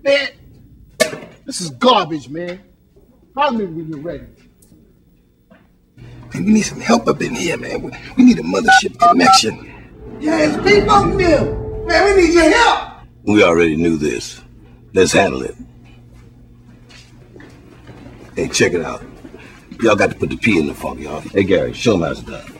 man. This is garbage, man. Call me when you're ready. Man, we need some help up in here, man. We need a mothership connection. Yeah, it's people here. Man, we need your help. We already knew this. Let's handle it. Hey, check it out. Y'all got to put the P in the funk, y'all. Hey, Gary, show them how it's done.